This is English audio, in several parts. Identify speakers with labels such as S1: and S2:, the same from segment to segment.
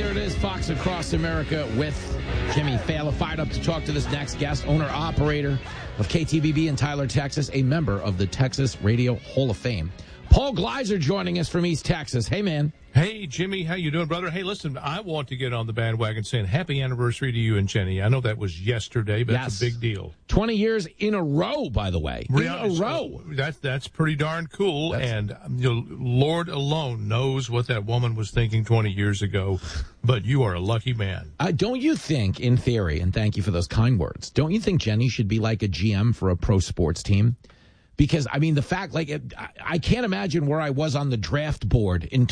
S1: Here it is, Fox Across America with Jimmy Fallon. Fired up to talk to this next guest, owner-operator of KTVB in Tyler, Texas, a member of the Texas Radio Hall of Fame. Paul Gleiser joining us from East Texas. Hey, man.
S2: Hey, Jimmy. How you doing, brother? Hey, listen, I want to get on the bandwagon saying happy anniversary to you and Jenny. I know that was yesterday, but That's a big deal.
S1: 20 years in a row, by the way. In a row.
S2: That's pretty darn cool. And Lord alone knows what that woman was thinking 20 years ago, but you are a lucky man.
S1: Don't you think, in theory, and thank you for those kind words, don't you think Jenny should be like a GM for a pro sports team? Because, I mean, the fact, I can't imagine where I was on the draft board in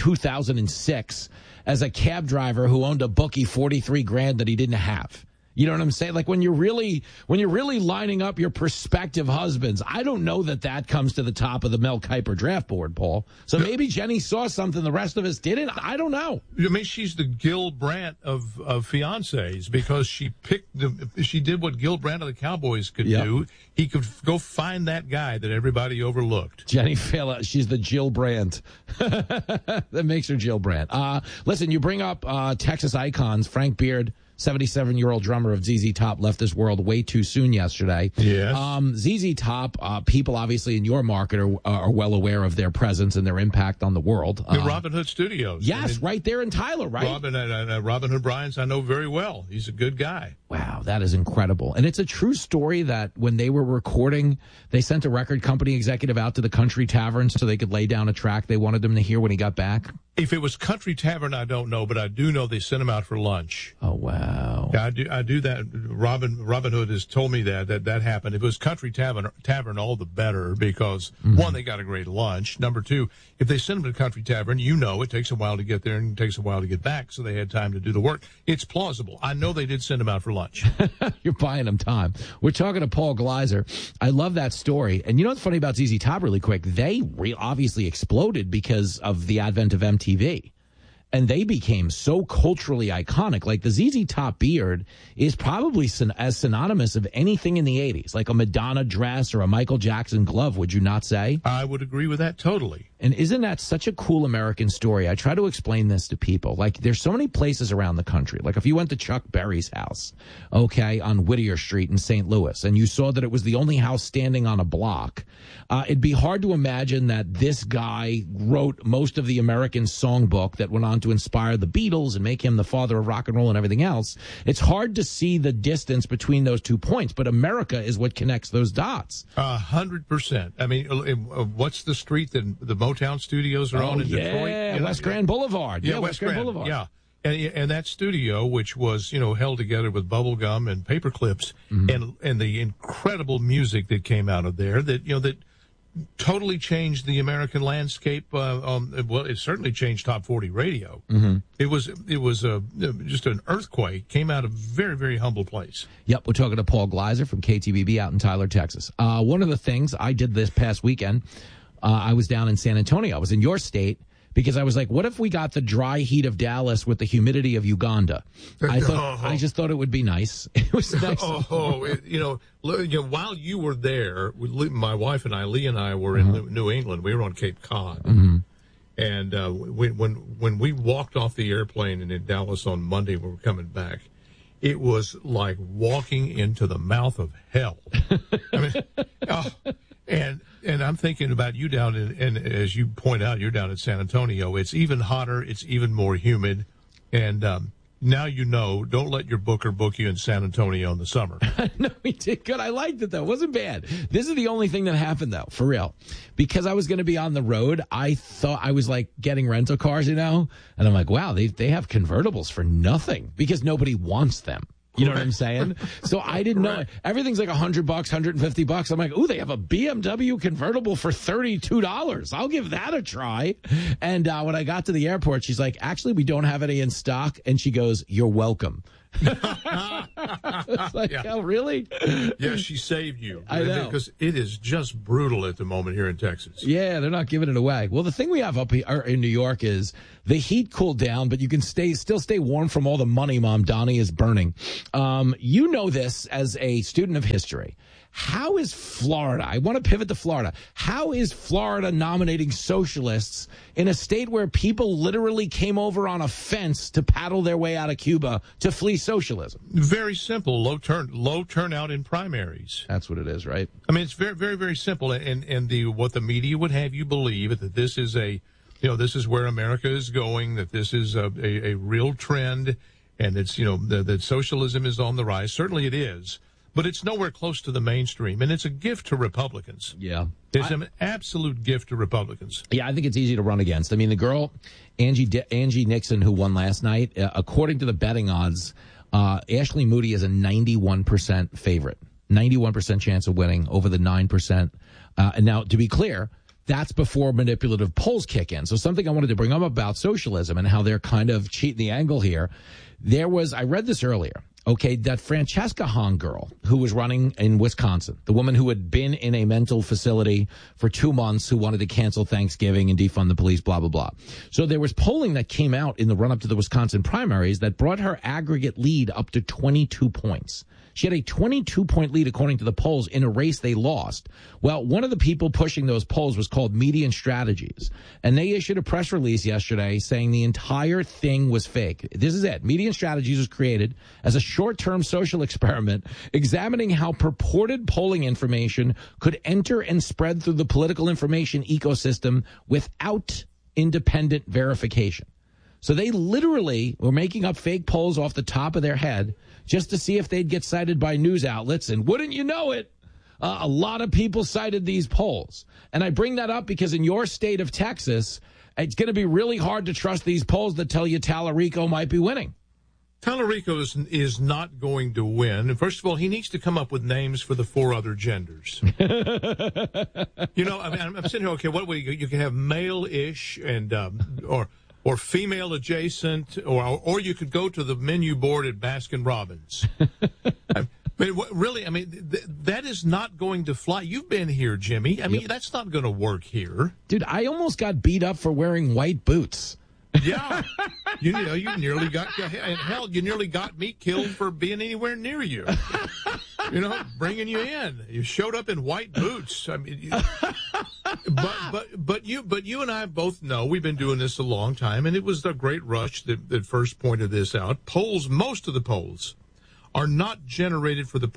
S1: 2006 as a cab driver who owned a bookie $43,000 that he didn't have. You know what I'm saying? Like when you're really lining up your prospective husbands, I don't know that comes to the top of the Mel Kiper draft board, Paul. So maybe Jenny saw something the rest of us didn't. I don't know.
S2: I mean, she's the Gil Brandt of fiancés because she did what Gil Brandt of the Cowboys could do. He could go find that guy that everybody overlooked.
S1: Jenny Fallon, she's the Jill Brandt. That makes her Jill Brandt. Listen, you bring up Texas icons, Frank Beard. 77-year-old drummer of ZZ Top left this world way too soon yesterday.
S2: Yes.
S1: ZZ Top, people obviously in your market are well aware of their presence and their impact on the world.
S2: The Robin Hood Studios.
S1: Yes, right there in Tyler, right?
S2: Robin Hood Bryans I know very well. He's a good guy.
S1: Wow, that is incredible. And it's a true story that when they were recording, they sent a record company executive out to the Country Tavern so they could lay down a track they wanted him to hear when he got back.
S2: If it was Country Tavern, I don't know, but I do know they sent him out for lunch.
S1: Oh, wow.
S2: Yeah, I do that. Robin Hood has told me that happened. If it was Country Tavern, all the better because, one, they got a great lunch. Number two, if they send them to Country Tavern, it takes a while to get there and it takes a while to get back, so they had time to do the work. It's plausible. I know they did send him out for lunch.
S1: You're buying them time. We're talking to Paul Gleiser. I love that story. And you know what's funny about ZZ Top really quick? They obviously exploded because of the advent of MTV. And they became so culturally iconic. Like the ZZ Top beard is probably as synonymous of anything in the 80s, like a Madonna dress or a Michael Jackson glove, would you not say?
S2: I would agree with that totally.
S1: And isn't that such a cool American story? I try to explain this to people. Like, there's so many places around the country. Like, if you went to Chuck Berry's house, on Whittier Street in St. Louis, and you saw that it was the only house standing on a block, it'd be hard to imagine that this guy wrote most of the American songbook that went on to inspire the Beatles and make him the father of rock and roll and everything else. It's hard to see the distance between those 2 points, but America is what connects those dots.
S2: 100%. I mean, what's the street that the Motown studios are on in Detroit?
S1: Yeah, West Grand Boulevard.
S2: Yeah, West Grand Boulevard. Yeah. And that studio, which was, held together with bubble gum and paper clips, and the incredible music that came out of there that totally changed the American landscape. It certainly changed top 40 radio. It was just an earthquake. Came out of a very, very humble place.
S1: Yep, we're talking to Paul Gleiser from KTVB out in Tyler, Texas. One of the things I did this past weekend, I was down in San Antonio. I was in your state because I was like, what if we got the dry heat of Dallas with the humidity of Uganda? I just thought it would be nice. It was nice.
S2: While you were there, my wife and I, Lee and I, were in New England. We were on Cape Cod. And when we walked off the airplane in Dallas on Monday when we were coming back, it was like walking into the mouth of hell. I mean, and I'm thinking about you down and as you point out, you're down in San Antonio. It's even hotter. It's even more humid. And now don't let your booker book you in San Antonio in the summer.
S1: No, he did good. I liked it, though. It wasn't bad. This is the only thing that happened, though, for real. Because I was going to be on the road, I thought I was, getting rental cars, and I'm like, wow, they have convertibles for nothing because nobody wants them. You know what I'm saying? So I didn't know. Everything's like $100, $150. I'm like, ooh, they have a BMW convertible for $32. I'll give that a try. And when I got to the airport, she's like, actually, we don't have any in stock. And she goes, you're welcome. It's like, oh, really?
S2: Yeah, she saved you.
S1: I know.
S2: Because it is just brutal at the moment here in Texas.
S1: Yeah, they're not giving it away. Well, the thing we have up here in New York is the heat cooled down, but you can still stay warm from all the money Mom Donnie is burning. You know this as a student of history. how is Florida, I want to pivot to Florida, how is Florida nominating socialists in a state where people literally came over on a fence to paddle their way out of Cuba to flee socialism?
S2: Very simple, low turnout in primaries.
S1: That's what it is, right?
S2: I mean, it's very, very, very simple. And what the media would have you believe that this is this is where America is going, that this is a real trend, and it's, that socialism is on the rise. Certainly it is, but it's nowhere close to the mainstream, and it's a gift to Republicans.
S1: Yeah.
S2: It's an absolute gift to Republicans.
S1: Yeah, I think it's easy to run against. I mean, the girl, Angie Nixon, who won last night, according to the betting odds, Ashley Moody is a 91% favorite, 91% chance of winning over the 9%. And now, to be clear, that's before manipulative polls kick in. So something I wanted to bring up about socialism and how they're kind of cheating the angle here. I read this earlier. Okay, that Francesca Hahn girl who was running in Wisconsin, the woman who had been in a mental facility for 2 months, who wanted to cancel Thanksgiving and defund the police, blah, blah, blah. So there was polling that came out in the run-up to the Wisconsin primaries that brought her aggregate lead up to 22 points. She had a 22-point lead, according to the polls, in a race they lost. Well, one of the people pushing those polls was called Median Strategies, and they issued a press release yesterday saying the entire thing was fake. This is it. Median Strategies was created as a short-term social experiment examining how purported polling information could enter and spread through the political information ecosystem without independent verification. So they literally were making up fake polls off the top of their head just to see if they'd get cited by news outlets. And wouldn't you know it, a lot of people cited these polls. And I bring that up because in your state of Texas, it's going to be really hard to trust these polls that tell you Tallarico might be winning.
S2: Tallarico is not going to win. And first of all, he needs to come up with names for the 4 other genders. I'm sitting here, okay, you can have male-ish and or female adjacent, or you could go to the menu board at Baskin Robbins. That is not going to fly. You've been here, Jimmy. I mean, that's not going to work here.
S1: Dude, I almost got beat up for wearing white boots.
S2: Yeah. you nearly got me killed for being anywhere near you. Bringing you in. You showed up in white boots. I mean, but you and I both know we've been doing this a long time, and it was the Great Rush that first pointed this out. Most of the polls are not generated for the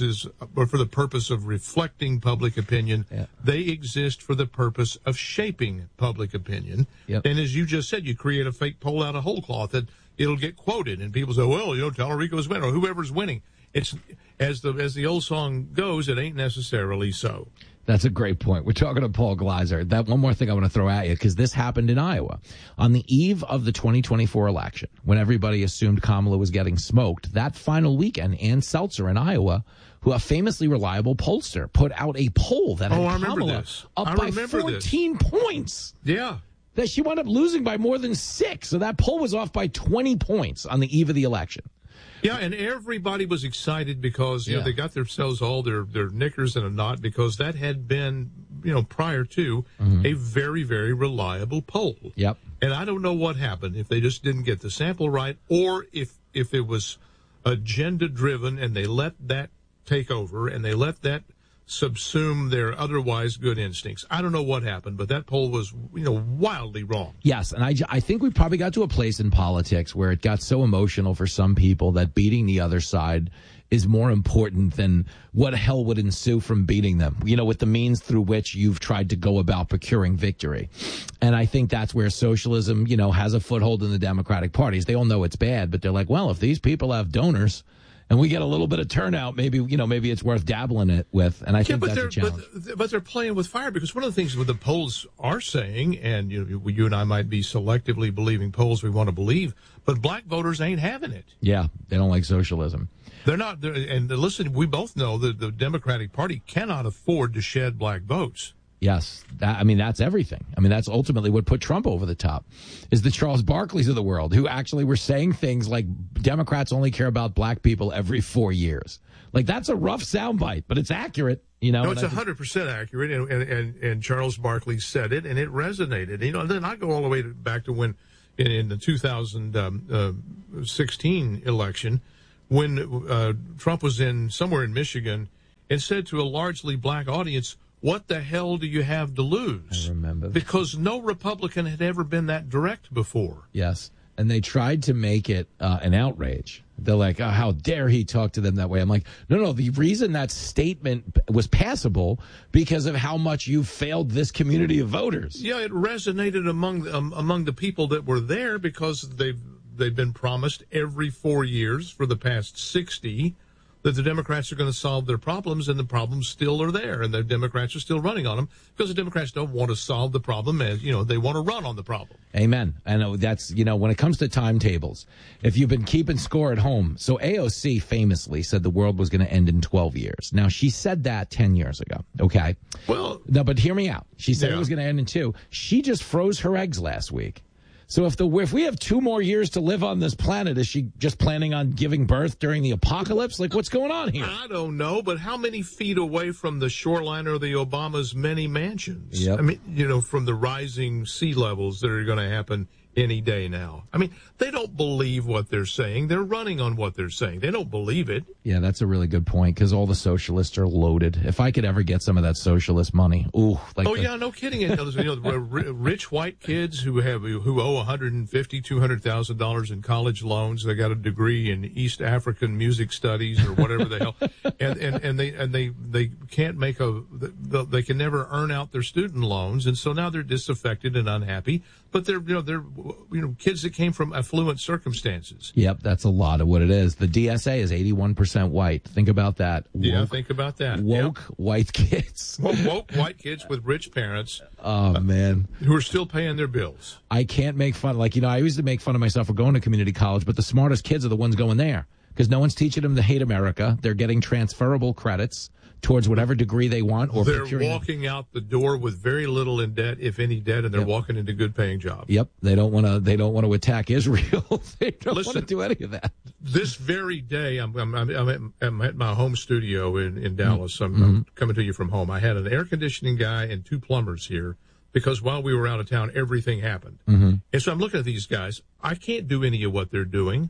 S2: purpose of reflecting public opinion. Yeah. They exist for the purpose of shaping public opinion. Yep. And as you just said, you create a fake poll out of whole cloth that it'll get quoted, and people say, well, Tallarico's winning, or whoever's winning. It's as the old song goes, it ain't necessarily so.
S1: That's a great point. We're talking to Paul Gleiser. That one more thing I want to throw at you, because this happened in Iowa. On the eve of the 2024 election, when everybody assumed Kamala was getting smoked, that final weekend, Ann Seltzer in Iowa, who a famously reliable pollster, put out a poll that had Kamala up by 14 points.
S2: Yeah.
S1: That she wound up losing by more than 6. So that poll was off by 20 points on the eve of the election.
S2: Yeah, and everybody was excited because they got themselves all their knickers in a knot, because that had been prior to a very, very reliable poll.
S1: Yep.
S2: And I don't know what happened, if they just didn't get the sample right, or if it was agenda driven and they let that take over and they let that subsume their otherwise good instincts. I don't know what happened, but that poll was, wildly wrong.
S1: Yes, and I think we probably got to a place in politics where it got so emotional for some people that beating the other side is more important than what hell would ensue from beating them, with the means through which you've tried to go about procuring victory. And I think that's where socialism, has a foothold in the Democratic parties. They all know it's bad, but they're like, well, if these people have donors and we get a little bit of turnout, maybe it's worth dabbling it with. And I think that's a challenge.
S2: But they're playing with fire, because one of the things that the polls are saying, and you and I might be selectively believing polls we want to believe, but black voters ain't having it.
S1: Yeah, they don't like socialism.
S2: They're not. And listen, we both know that the Democratic Party cannot afford to shed black votes.
S1: Yes. That's everything. That's ultimately what put Trump over the top, is the Charles Barkleys of the world, who actually were saying things like Democrats only care about black people every 4 years. Like, that's a rough soundbite, but it's accurate.
S2: No, it's 100% accurate. And Charles Barkley said it, and it resonated. And then I go all the way back to when in the 2016 election, when Trump was somewhere in Michigan, and said to a largely black audience, what the hell do you have to lose?
S1: I remember.
S2: Because no Republican had ever been that direct before.
S1: Yes. And they tried to make it an outrage. They're like, oh, how dare he talk to them that way? I'm like, no, the reason that statement was passable because of how much you failed this community of voters.
S2: Yeah, it resonated among the people that were there because they've been promised every 4 years for the past 60 that the Democrats are going to solve their problems, and the problems still are there, and the Democrats are still running on them because the Democrats don't want to solve the problem, as they want to run on the problem.
S1: Amen. And that's, when it comes to timetables, if you've been keeping score at home, so AOC famously said the world was going to end in 12 years. Now, she said that 10 years ago, okay?
S2: Well,
S1: no, but hear me out. She said it was going to end in 2. She just froze her eggs last week. So if we have 2 more years to live on this planet, is she just planning on giving birth during the apocalypse? Like, what's going on here?
S2: I don't know, but how many feet away from the shoreline are the Obama's many mansions?
S1: Yep.
S2: I mean, from the rising sea levels that are going to happen any day now. I mean, they don't believe what they're saying. They're running on what they're saying. They don't believe it.
S1: Yeah, that's a really good point, because all the socialists are loaded. If I could ever get some of that socialist money,
S2: yeah, no kidding. Rich white kids who owe $150,000-$200,000 in college loans. They got a degree in East African music studies or whatever the hell, and they can't they can never earn out their student loans, and so now they're disaffected and unhappy. But they're kids that came from affluent circumstances.
S1: Yep, that's a lot of what it is. The DSA is 81% white. Think about that.
S2: Think about that.
S1: Woke white kids.
S2: Woke white kids with rich parents.
S1: Oh, man.
S2: Who are still paying their bills.
S1: I can't make fun. I used to make fun of myself for going to community college, but the smartest kids are the ones going there because no one's teaching them to hate America. They're getting transferable credits towards whatever degree they want. Or
S2: they're walking out the door with very little in debt, if any debt, and they're walking into good-paying jobs.
S1: Yep, they don't want to attack Israel. They don't want to do any of that.
S2: This very day, I'm at my home studio in Dallas. I'm coming to you from home. I had an air conditioning guy and 2 plumbers here because while we were out of town, everything happened. And so I'm looking at these guys. I can't do any of what they're doing.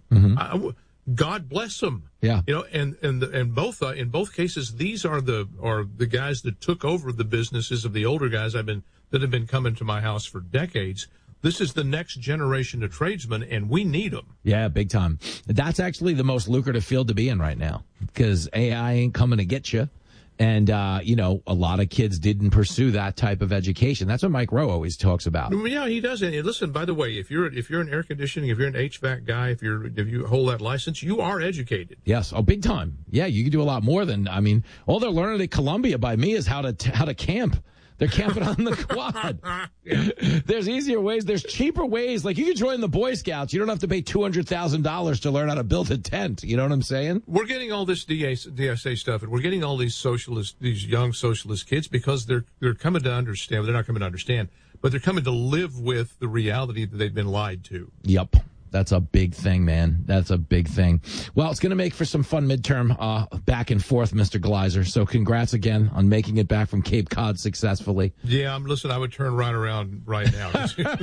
S2: God bless them.
S1: Yeah.
S2: And in both cases, these are the guys that took over the businesses of the older guys that have been coming to my house for decades. This is the next generation of tradesmen, and we need them.
S1: Yeah, big time. That's actually the most lucrative field to be in right now because AI ain't coming to get you. And, a lot of kids didn't pursue that type of education. That's what Mike Rowe always talks about.
S2: Yeah, he does. And listen, by the way, if you're an air conditioning, if you're an HVAC guy, if you hold that license, you are educated.
S1: Yes. Oh, big time. Yeah, you can do a lot more than, all they're learning at Columbia by me is how to camp. They're camping on the quad.
S2: Yeah.
S1: There's easier ways. There's cheaper ways. Like you can join the Boy Scouts. You don't have to pay $200,000 to learn how to build a tent. You know what I'm saying?
S2: We're getting all this DSA stuff, and we're getting all these young socialist kids because they're coming to understand. Well, they're not coming to understand, but they're coming to live with the reality that they've been lied to.
S1: Yep. That's a big thing, man. That's a big thing. Well, it's going to make for some fun midterm back and forth, Mr. Gleiser. So congrats again on making it back from Cape Cod successfully.
S2: Yeah, I would turn right around right now.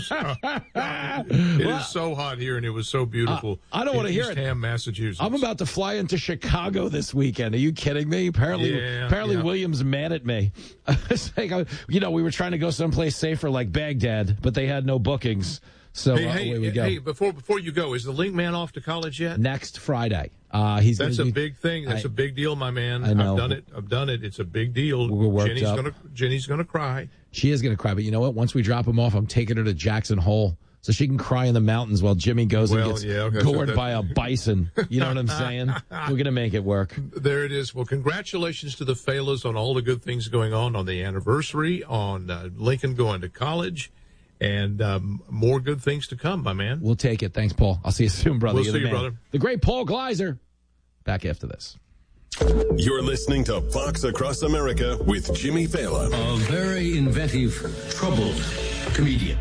S2: It is so hot here, and it was so beautiful.
S1: I don't want to hear it.
S2: Eastham, Massachusetts.
S1: I'm about to fly into Chicago this weekend. Are you kidding me? Apparently William's mad at me. It's like, we were trying to go someplace safer like Baghdad, but they had no bookings. So away we go.
S2: Hey, before you go, is the Link Man off to college yet?
S1: Next Friday.
S2: That's a big thing. That's a big deal, my man.
S1: I know.
S2: I've done it. It's a big deal.
S1: We're worked up.
S2: Jenny's gonna cry.
S1: She is gonna cry, but you know what? Once we drop him off, I'm taking her to Jackson Hole so she can cry in the mountains while Jimmy goes and gets gored by a bison. You know what I'm saying? We're gonna make it work.
S2: There it is. Well, congratulations to the Falas on all the good things going on the anniversary, on Lincoln going to college. And more good things to come, my man.
S1: We'll take it. Thanks, Paul. I'll see you soon, brother.
S2: We'll see you, brother.
S1: The great Paul Gleiser. Back after this.
S3: You're listening to Fox Across America with Jimmy Fallon.
S4: A very inventive, troubled comedian.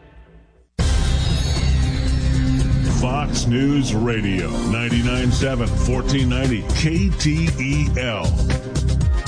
S5: Fox News Radio, 99.7, 1490 KTEL.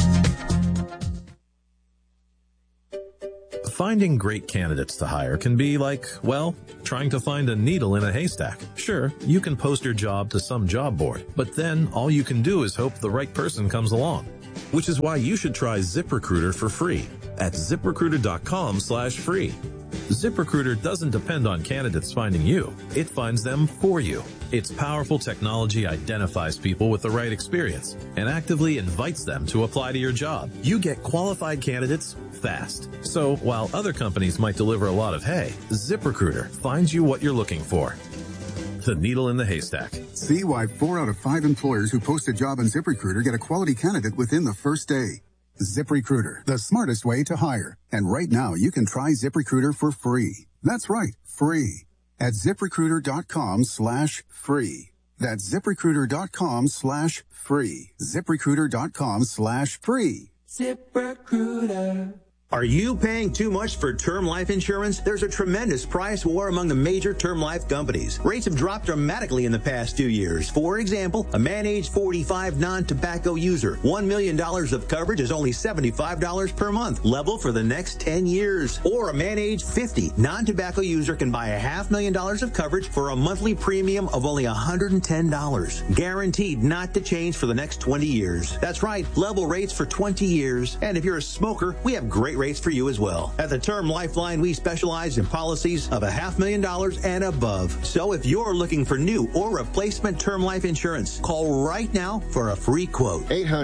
S6: Finding great candidates to hire can be like, well, trying to find a needle in a haystack. Sure, you can post your job to some job board, but then all you can do is hope the right person comes along. which is why you should try ZipRecruiter for free at ZipRecruiter.com/free. ZipRecruiter doesn't depend on candidates finding you. It finds them for you. Its powerful technology identifies people with the right experience and actively invites them to apply to your job. You get qualified candidates fast. So while other companies might deliver a lot of hay, ZipRecruiter finds you what you're looking for. The needle in the haystack.
S7: See why 4 out of 5 employers who post a job on ZipRecruiter get a quality candidate within the first day. ZipRecruiter, the smartest way to hire. And right now, you can try ZipRecruiter for free. That's right, free. At ZipRecruiter.com/free. That's ZipRecruiter.com/free. ZipRecruiter.com/free.
S8: ZipRecruiter.
S9: Are you paying too much for term life insurance? There's a tremendous price war among the major term life companies. Rates have dropped dramatically in the past 2 years. For example, a man age 45 non-tobacco user, $1 million of coverage is only $75 per month, level for the next 10 years. Or a man age 50 non-tobacco user can buy $500,000 of coverage for a monthly premium of only $110. Guaranteed not to change for the next 20 years. That's right, level rates for 20 years. And if you're a smoker, we have great rates for you as well. At the Term Lifeline, we specialize in policies of $500,000 and above. So if you're looking for new or replacement term life insurance, call right now for a free quote.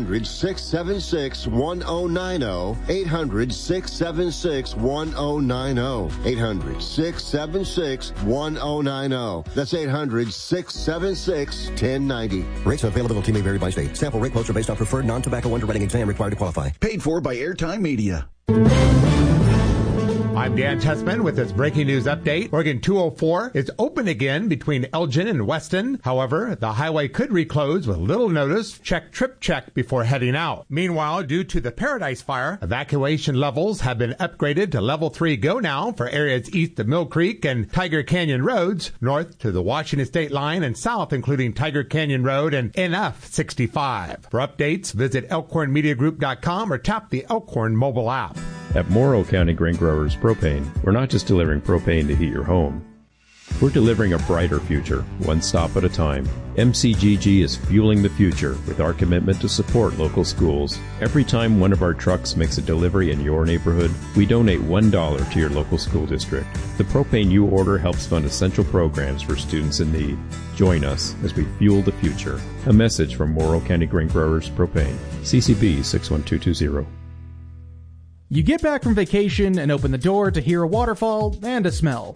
S10: 800-676-1090. 800-676-1090. 800-676-1090. That's 800-676-1090.
S11: Rates and availability may vary by state. Sample rate quotes are based on preferred non-tobacco underwriting exam required to qualify.
S12: Paid for by Airtime Media.
S13: I'm Dan Tessman with this breaking news update. Oregon 204 is open again between Elgin and Weston. However, the highway could reclose with little notice. Check trip check before heading out. Meanwhile, due to the Paradise Fire, evacuation levels have been upgraded to level 3 go now for areas east of Mill Creek and Tiger Canyon roads, north to the Washington state line and south including Tiger Canyon Road and NF 65. For updates, visit elkhornmediagroup.com or tap the Elkhorn mobile app.
S14: At Morrow County Grain Growers Propane, we're not just delivering propane to heat your home. We're delivering a brighter future, one stop at a time. MCGG is fueling the future with our commitment to support local schools. Every time one of our trucks makes a delivery in your neighborhood, we donate $1 to your local school district. The propane you order helps fund essential programs for students in need. Join us as we fuel the future. A message from Morrow County Grain Growers Propane. CCB 61220.
S15: You get back from vacation and open the door to hear a waterfall and a smell.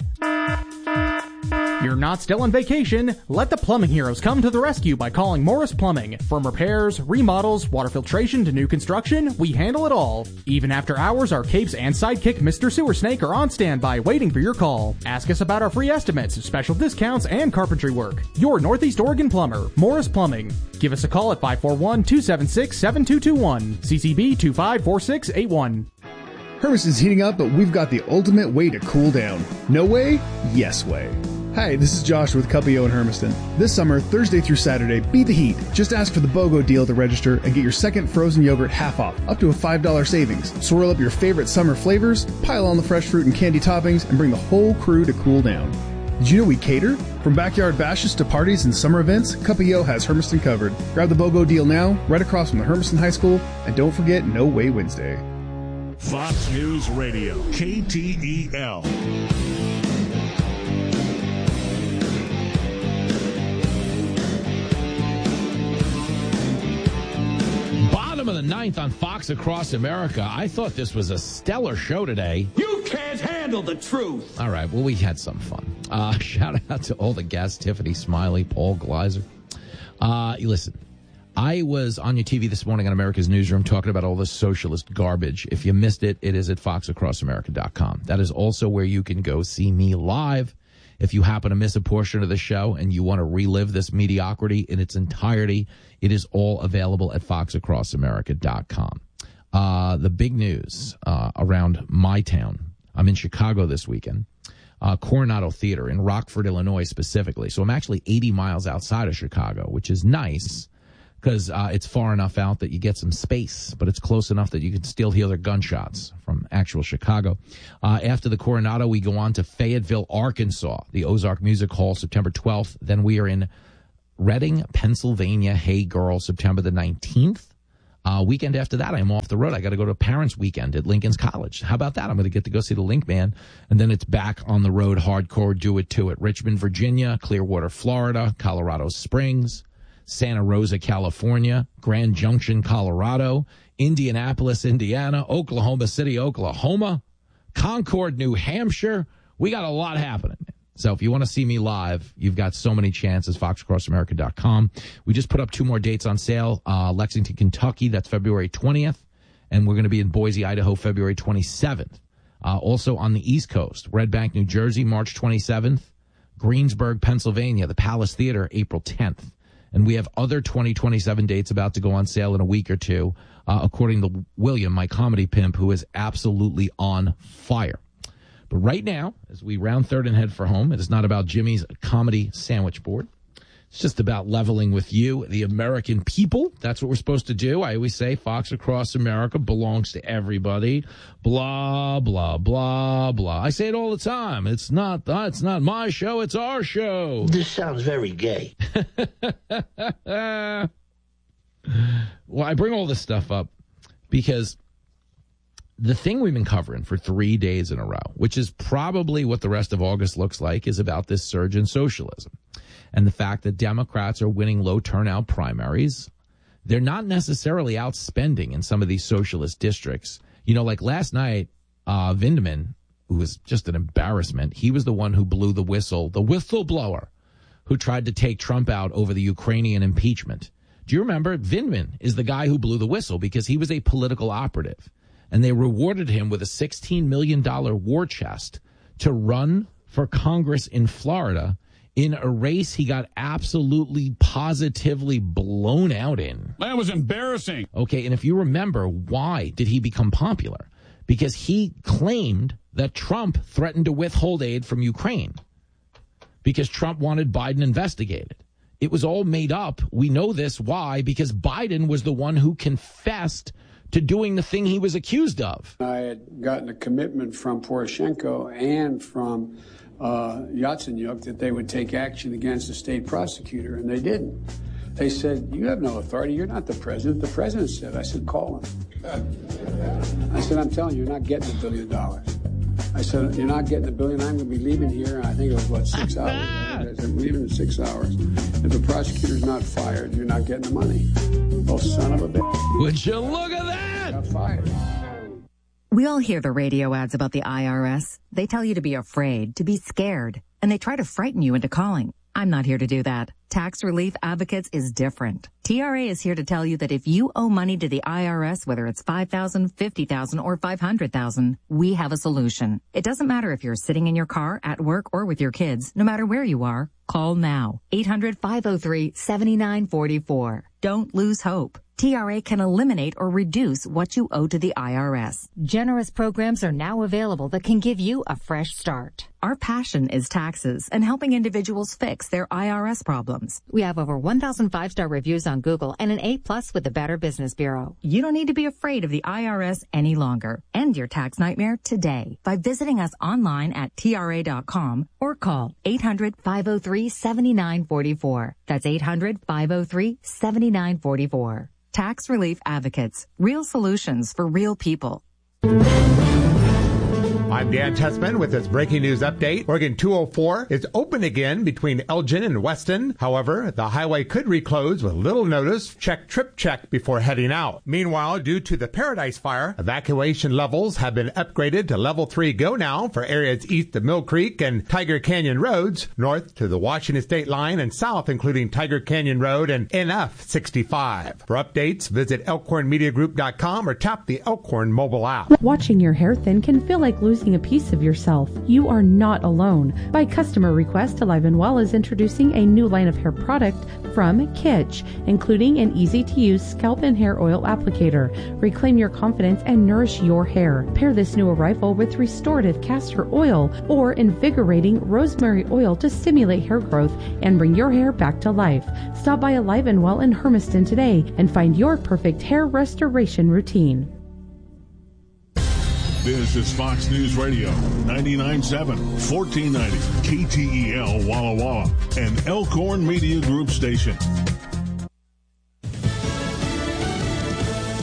S15: You're not still on vacation. Let the plumbing heroes come to the rescue by calling Morris Plumbing. From repairs, remodels, water filtration to new construction, we handle it all. Even after hours, our capes and sidekick Mr. Sewer Snake are on standby waiting for your call. Ask us about our free estimates, special discounts, and carpentry work. Your Northeast Oregon plumber, Morris Plumbing. Give us a call at 541-276-7221. CCB 254681.
S16: Hermiston's heating up, but we've got the ultimate way to cool down. No way? Yes way. Hi, this is Josh with Cuppio in Hermiston. This summer, Thursday through Saturday, beat the heat. Just ask for the BOGO deal at the register and get your second frozen yogurt half off, up to a $5 savings. Swirl up your favorite summer flavors, pile on the fresh fruit and candy toppings, and bring the whole crew to cool down. Did you know we cater? From backyard bashes to parties and summer events, Cuppio has Hermiston covered. Grab the BOGO deal now, right across from the Hermiston High School, and don't forget No Way Wednesday.
S5: Fox News Radio, KTEL.
S1: Bottom of the ninth on Fox Across America. I thought this was a stellar show today.
S8: You can't handle the truth.
S1: All right, well, we had some fun. Shout out to all the guests, Tiffany Smiley, Paul Gleiser. Listen. I was on your TV this morning on America's Newsroom talking about all this socialist garbage. If you missed it, it is at foxacrossamerica.com. That is also where you can go see me live. If you happen to miss a portion of the show and you want to relive this mediocrity in its entirety, it is all available at foxacrossamerica.com. The big news around my town. I'm in Chicago this weekend. Coronado Theater in Rockford, Illinois specifically. So I'm actually 80 miles outside of Chicago, which is nice. Because it's far enough out that you get some space, but it's close enough that you can still hear their gunshots from actual Chicago. After the Coronado, we go on to Fayetteville, Arkansas, the Ozark Music Hall, September 12th. Then we are in Reading, Pennsylvania, Hey Girl, September the 19th. Weekend after that, I'm off the road. I got to go to a parents' weekend at Lincoln's College. How about that? I'm going to get to go see the Link Band, and then it's back on the road hardcore, do it to it. Richmond, Virginia, Clearwater, Florida, Colorado Springs, Santa Rosa, California, Grand Junction, Colorado, Indianapolis, Indiana, Oklahoma City, Oklahoma, Concord, New Hampshire. We got a lot happening. So if you want to see me live, you've got so many chances, foxacrossamerica.com. We just put up 2 more dates on sale. Lexington, Kentucky, that's February 20th. And we're going to be in Boise, Idaho, February 27th. Also on the East Coast, Red Bank, New Jersey, March 27th. Greensburg, Pennsylvania, the Palace Theater, April 10th. And we have other 2027 dates about to go on sale in a week or two, according to William, my comedy pimp, who is absolutely on fire. But right now, as we round third and head for home, it is not about Jimmy's comedy sandwich board. It's just about leveling with you, the American people. That's what we're supposed to do. I always say Fox Across America belongs to everybody. Blah, blah, blah, blah. I say it all the time. It's not my show. It's our show.
S17: This sounds very gay.
S1: Well, I bring all this stuff up because the thing we've been covering for 3 days in a row, which is probably what the rest of August looks like, is about this surge in socialism and the fact that Democrats are winning low turnout primaries. They're not necessarily outspending in some of these socialist districts. You know, like last night, Vindman, who was just an embarrassment, he was the one who blew the whistle, the whistleblower who tried to take Trump out over the Ukrainian impeachment. Do you remember? Vindman is the guy who blew the whistle because he was a political operative. And they rewarded him with a $16 million war chest to run for Congress in Florida in a race he got absolutely, positively blown out in.
S5: That was embarrassing.
S1: Okay, and if you remember, why did he become popular? Because he claimed that Trump threatened to withhold aid from Ukraine because Trump wanted Biden investigated. It was all made up. We know this. Why? Because Biden was the one who confessed to doing the thing he was accused of.
S18: I had gotten a commitment from Poroshenko and from Yatsenyuk that they would take action against the state prosecutor, and they didn't. They said, you have no authority. You're not the president. The president said. I said, call him. I said, I'm telling you, you're not getting $1 billion. I said, you're not getting $1 billion. I'm going to be leaving here. I think it was, 6 hours? I said, I'm leaving in 6 hours. If the prosecutor's not fired, you're not getting the money. Oh, son of a bitch.
S1: Would you look at that?
S18: Got fired.
S19: We all hear the radio ads about the IRS. They tell you to be afraid, to be scared, and they try to frighten you into calling. I'm not here to do that. Tax Relief Advocates is different. TRA is here to tell you that if you owe money to the IRS, whether it's $5,000, $50,000, or $500,000, we have a solution. It doesn't matter if you're sitting in your car, at work, or with your kids. No matter where you are, call now. 800-503-7944. Don't lose hope. TRA can eliminate or reduce what you owe to the IRS.
S20: Generous programs are now available that can give you a fresh start.
S19: Our passion is taxes and helping individuals fix their IRS problems.
S20: We have over 1,000 5-star reviews on Google and an A+ with the Better Business Bureau.
S19: You don't need to be afraid of the IRS any longer. End your tax nightmare today by visiting us online at TRA.com or call 800-503-7944. That's 800-503-7944. Tax Relief Advocates. Real solutions for real people.
S13: I'm Dan Tessman with this breaking news update. Oregon 204 is open again between Elgin and Weston. However, the highway could reclose with little notice. Check trip check before heading out. Meanwhile, due to the Paradise Fire, evacuation levels have been upgraded to level 3 go now for areas east of Mill Creek and Tiger Canyon roads, north to the Washington state line and south including Tiger Canyon Road and NF 65. For updates, visit elkhornmediagroup.com or tap the Elkhorn mobile app.
S21: Watching your hair thin can feel like losing a piece of yourself. You are not alone. By customer request, Alive and Well is introducing a new line of hair product from Kitsch, including an easy-to-use scalp and hair oil applicator. Reclaim your confidence and nourish your hair. Pair this new arrival with restorative castor oil or invigorating rosemary oil to stimulate hair growth and bring your hair back to life. Stop by Alive and Well in Hermiston today and find your perfect hair restoration routine.
S5: This is Fox News Radio, 99.7, 1490, KTEL Walla Walla, and Elkhorn Media Group station.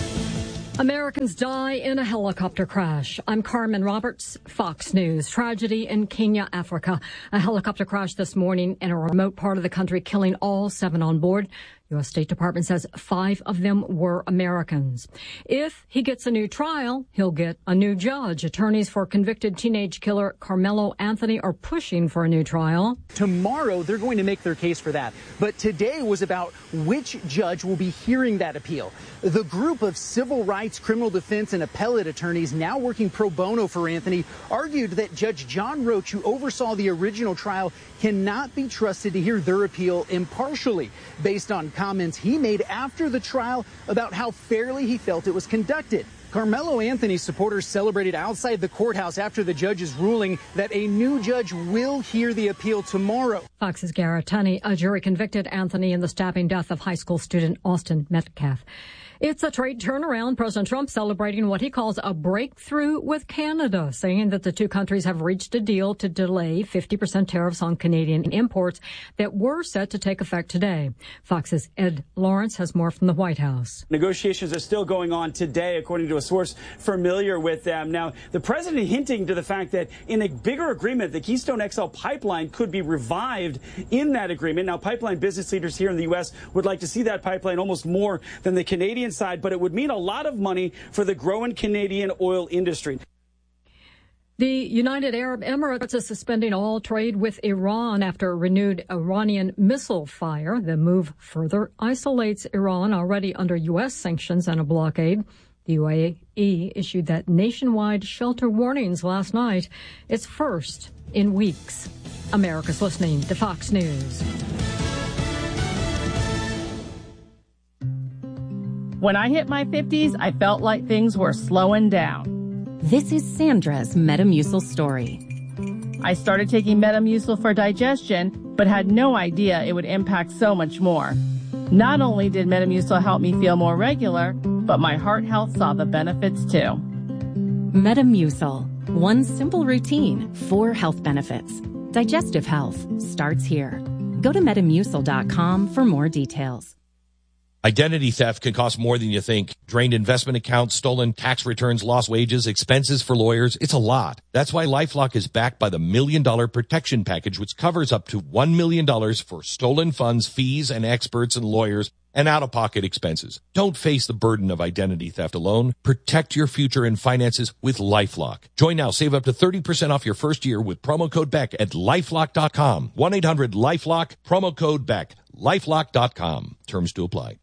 S17: Americans die in a helicopter crash. I'm Carmen Roberts, Fox News. Tragedy in Kenya, Africa. A helicopter crash this morning in a remote part of the country, killing all 7 on board. U.S. State Department says 5 of them were Americans. If he gets a new trial, he'll get a new judge. Attorneys for convicted teenage killer Carmelo Anthony are pushing for a new trial.
S22: Tomorrow, they're going to make their case for that. But today was about which judge will be hearing that appeal. The group of civil rights, criminal defense, and appellate attorneys now working pro bono for Anthony argued that Judge John Roach, who oversaw the original trial, cannot be trusted to hear their appeal impartially, based on comments he made after the trial about how fairly he felt it was conducted. Carmelo Anthony's supporters celebrated outside the courthouse after the judge's ruling that a new judge will hear the appeal tomorrow.
S17: Fox's Garrett Tunney, a jury convicted Anthony in the stabbing death of high school student Austin Metcalf. It's a trade turnaround. President Trump celebrating what he calls a breakthrough with Canada, saying that the two countries have reached a deal to delay 50% tariffs on Canadian imports that were set to take effect today. Fox's Ed Lawrence has more from the White House.
S23: Negotiations are still going on today, according to a source familiar with them. Now, the president hinting to the fact that in a bigger agreement, the Keystone XL pipeline could be revived in that agreement. Now, pipeline business leaders here in the U.S. would like to see that pipeline almost more than the Canadian side, but it would mean a lot of money for the growing Canadian oil industry.
S17: The United Arab Emirates is suspending all trade with Iran after renewed Iranian missile fire. The move further isolates Iran, already under U.S. sanctions and a blockade. The UAE issued that nationwide shelter warnings last night. It's first in weeks. America's listening to Fox News.
S24: When I hit my 50s, I felt like things were slowing down.
S21: This is Sandra's Metamucil story.
S24: I started taking Metamucil for digestion, but had no idea it would impact so much more. Not only did Metamucil help me feel more regular, but my heart health saw the benefits too.
S21: Metamucil. One simple routine, 4 health benefits. Digestive health starts here. Go to Metamucil.com for more details.
S25: Identity theft can cost more than you think. Drained investment accounts, stolen tax returns, lost wages, expenses for lawyers. It's a lot. That's why LifeLock is backed by the $1 Million Protection Package, which covers up to $1 million for stolen funds, fees, and experts and lawyers, and out-of-pocket expenses. Don't face the burden of identity theft alone. Protect your future and finances with LifeLock. Join now. Save up to 30% off your first year with promo code BECK at LifeLock.com. 1-800-LifeLock, promo code BECK. LifeLock.com. Terms to apply.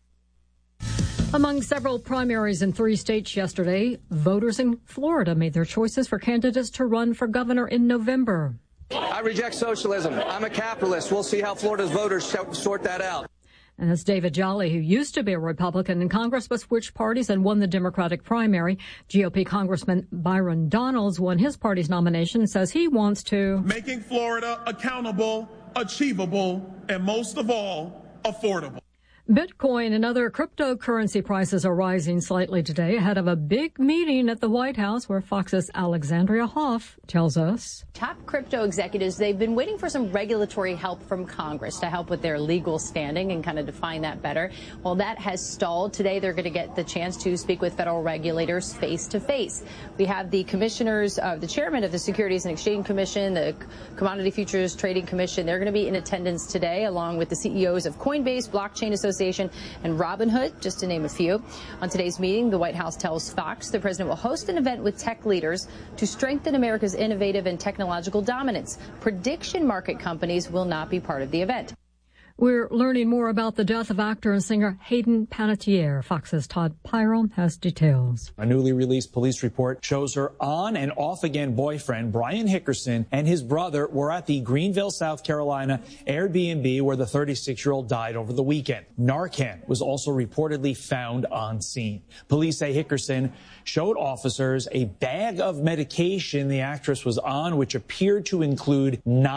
S17: Among several primaries in 3 states yesterday, voters in Florida made their choices for candidates to run for governor in November.
S26: I reject socialism. I'm a capitalist. We'll see how Florida's voters sort that out.
S17: And that's David Jolly, who used to be a Republican in Congress but switched parties and won the Democratic primary. GOP Congressman Byron Donalds won his party's nomination and says he wants to
S27: making Florida accountable, achievable, and most of all, affordable.
S17: Bitcoin and other cryptocurrency prices are rising slightly today ahead of a big meeting at the White House where Fox's Alexandria Hoff tells us.
S28: Top crypto executives, they've been waiting for some regulatory help from Congress to help with their legal standing and kind of define that better. Well, that has stalled. Today, they're going to get the chance to speak with federal regulators face to face. We have the commissioners, the chairman of the Securities and Exchange Commission, the Commodity Futures Trading Commission. They're going to be in attendance today, along with the CEOs of Coinbase, Blockchain Association, and Robinhood, just to name a few. On today's meeting, the White House tells Fox the president will host an event with tech leaders to strengthen America's innovative and technological dominance. Prediction market companies will not be part of the event.
S17: We're learning more about the death of actor and singer Hayden Panettiere. Fox's Todd Pyro has details.
S29: A newly released police report shows her on and off again boyfriend, Brian Hickerson, and his brother were at the Greenville, South Carolina Airbnb where the 36-year-old died over the weekend. Narcan was also reportedly found on scene. Police say Hickerson showed officers a bag of medication the actress was on, which appeared to include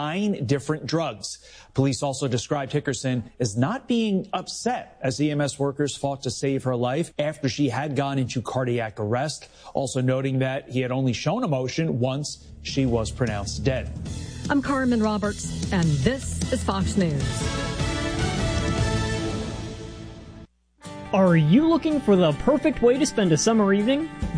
S29: 9 different drugs. Police also described Hickerson as not being upset as EMS workers fought to save her life after she had gone into cardiac arrest, also noting that he had only shown emotion once she was pronounced dead.
S17: I'm Carmen Roberts, and this is Fox News.
S2: Are you looking for the perfect way to spend a summer evening?